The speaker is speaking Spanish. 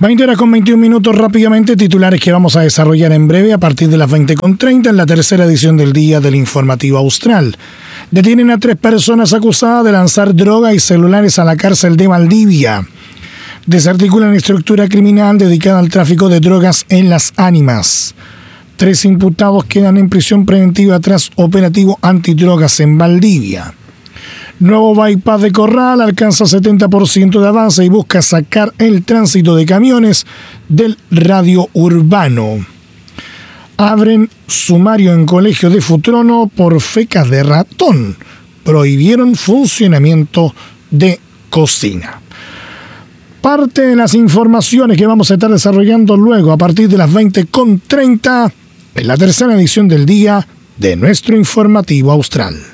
20:21 rápidamente, titulares que vamos a desarrollar en breve a partir de las 20:30 en la tercera edición del día del Informativo Austral. Detienen a 3 personas acusadas de lanzar droga y celulares a la cárcel de Valdivia. Desarticulan estructura criminal dedicada al tráfico de drogas en Las Ánimas. 3 imputados quedan en prisión preventiva tras operativo antidrogas en Valdivia. Nuevo bypass de Corral alcanza 70% de avance y busca sacar el tránsito de camiones del radio urbano. Abren sumario en colegio de Futrono por fecas de ratón. Prohibieron funcionamiento de cocina. Parte de las informaciones que vamos a estar desarrollando luego a partir de las 20:30 en la tercera edición del día de nuestro Informativo Austral.